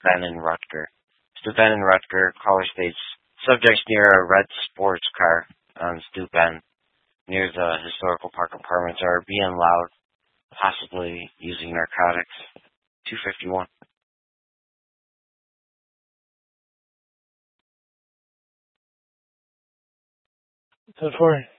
Ben and Rutger. Stu Ben and Rutger, caller states, subjects near a red sports car on Stu Ben near the historical park apartments are being loud, possibly using narcotics. 251. So for